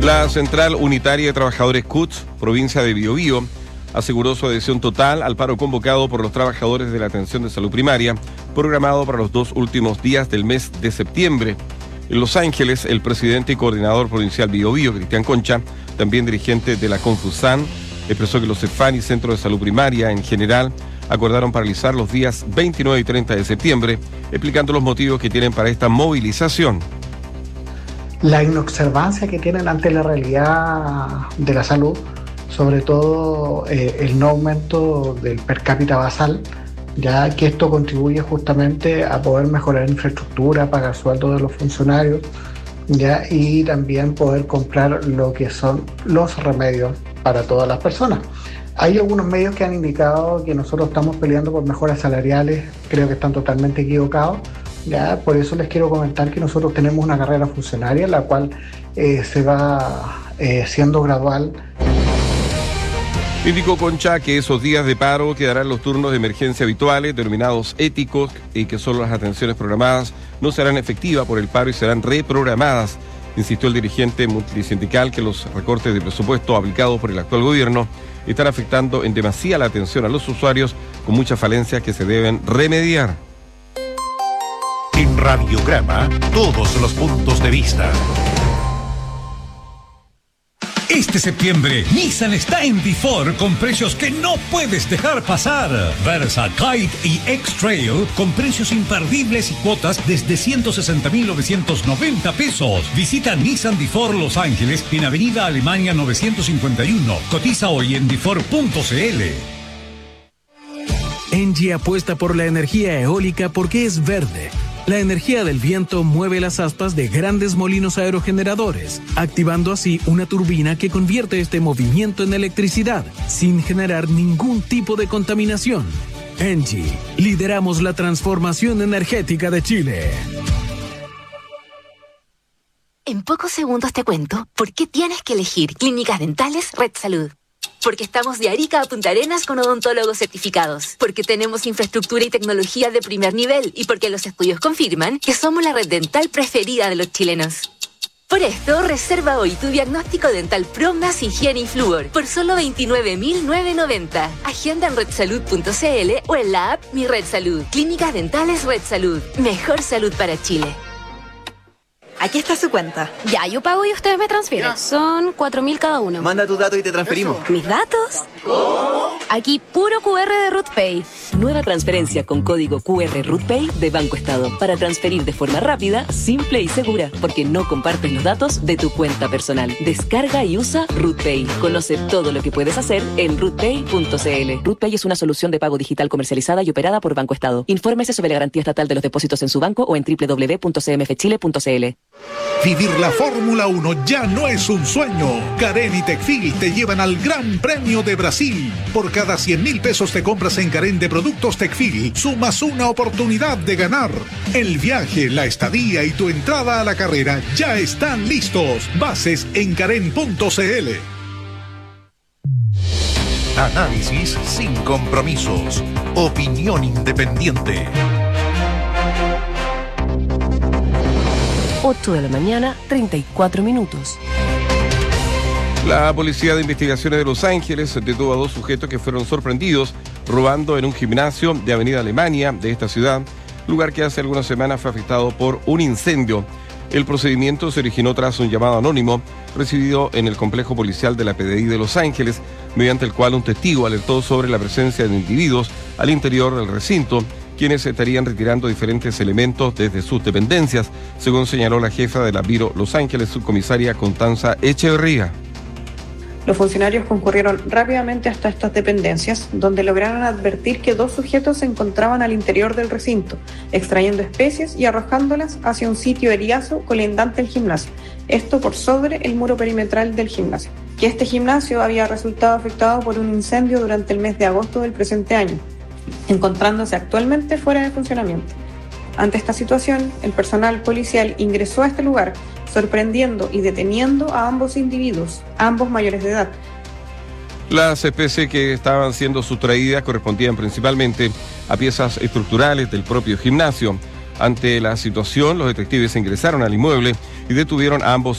La Central Unitaria de Trabajadores CUTS, provincia de Biobío, aseguró su adhesión total al paro convocado por los trabajadores de la atención de salud primaria, programado para los 2 últimos días del mes de septiembre. En Los Ángeles, el presidente y coordinador provincial Biobío, Cristian Concha, también dirigente de la Confusan, expresó que los CEFAM y Centros de Salud Primaria en general acordaron paralizar los días 29 y 30 de septiembre, explicando los motivos que tienen para esta movilización. La inobservancia que tienen ante la realidad de la salud, sobre todo el no aumento del per cápita basal, ya que esto contribuye justamente a poder mejorar infraestructura, pagar sueldos de los funcionarios, ya, y también poder comprar lo que son los remedios para todas las personas. Hay algunos medios que han indicado que nosotros estamos peleando por mejoras salariales, creo que están totalmente equivocados. Ya, por eso les quiero comentar que nosotros tenemos una carrera funcionaria, la cual se va siendo gradual. Indicó Concha que esos días de paro quedarán los turnos de emergencia habituales, denominados éticos, y que solo las atenciones programadas no serán efectivas por el paro y serán reprogramadas. Insistió el dirigente multisindical que los recortes de presupuesto aplicados por el actual gobierno están afectando en demasía la atención a los usuarios, con muchas falencias que se deben remediar. En Radiograma, todos los puntos de vista. Este septiembre, Nissan está en Bifor con precios que no puedes dejar pasar. Versa, Kite y X-Trail con precios imperdibles y cuotas desde 160.990 pesos. Visita Nissan Bifor Los Ángeles en Avenida Alemania 951. Cotiza hoy en bifor.cl. Engie apuesta por la energía eólica porque es verde. La energía del viento mueve las aspas de grandes molinos aerogeneradores, activando así una turbina que convierte este movimiento en electricidad, sin generar ningún tipo de contaminación. Engie, lideramos la transformación energética de Chile. En pocos segundos te cuento por qué tienes que elegir Clínicas Dentales Red Salud. Porque estamos de Arica a Punta Arenas con odontólogos certificados. Porque tenemos infraestructura y tecnología de primer nivel. Y porque los estudios confirman que somos la red dental preferida de los chilenos. Por esto, reserva hoy tu diagnóstico dental Pro más higiene y flúor por solo 29.990. Agenda en redsalud.cl o en la app Mi Red Salud. Clínicas Dentales Red Salud. Mejor salud para Chile. Aquí está su cuenta. Ya, yo pago y ustedes me transfieren. Son 4.000 cada uno. Manda tus datos y te transferimos. ¿Mis datos? ¿Cómo? Aquí puro QR de RootPay. Nueva transferencia con código QR RootPay de Banco Estado. Para transferir de forma rápida, simple y segura. Porque no compartes los datos de tu cuenta personal. Descarga y usa RootPay. Conoce todo lo que puedes hacer en rootpay.cl. RootPay es una solución de pago digital comercializada y operada por Banco Estado. Infórmese sobre la garantía estatal de los depósitos en su banco o en www.cmfchile.cl. Vivir la Fórmula 1 ya no es un sueño. Carén y Tecfil te llevan al Gran Premio de Brasil. Por cada 100.000 pesos te compras en Carén de productos Tecfil, sumas una oportunidad de ganar. El viaje, la estadía y tu entrada a la carrera ya están listos. Bases en carén.cl. Análisis sin compromisos. Opinión independiente. 8 de la mañana, 34 minutos. La Policía de Investigaciones de Los Ángeles detuvo a 2 sujetos que fueron sorprendidos robando en un gimnasio de Avenida Alemania de esta ciudad, lugar que hace algunas semanas fue afectado por un incendio. El procedimiento se originó tras un llamado anónimo recibido en el complejo policial de la PDI de Los Ángeles, mediante el cual un testigo alertó sobre la presencia de individuos al interior del recinto, quienes estarían retirando diferentes elementos desde sus dependencias, según señaló la jefa de la Biro Los Ángeles, subcomisaria Constanza Echeverría. Los funcionarios concurrieron rápidamente hasta estas dependencias, donde lograron advertir que 2 sujetos se encontraban al interior del recinto, extrayendo especies y arrojándolas hacia un sitio eriazo colindante al gimnasio, esto por sobre el muro perimetral del gimnasio, que este gimnasio había resultado afectado por un incendio durante el mes de agosto del presente año, encontrándose actualmente fuera de funcionamiento. Ante esta situación, el personal policial ingresó a este lugar, sorprendiendo y deteniendo a ambos individuos, ambos mayores de edad. Las especies que estaban siendo sustraídas correspondían principalmente a piezas estructurales del propio gimnasio. Ante la situación, los detectives ingresaron al inmueble y detuvieron a ambos